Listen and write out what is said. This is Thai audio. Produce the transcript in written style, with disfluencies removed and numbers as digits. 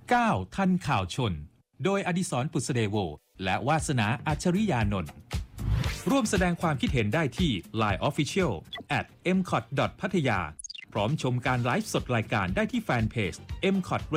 9ทันข่าวชนโดยอดิศรปุษเดโวและวาสนาอัจฉริยานนท์ร่วมแสดงความคิดเห็นได้ที่ Line Official @mcot.pattaya พร้อมชมการไลฟ์สดรายการได้ที่แฟนเพจ mcot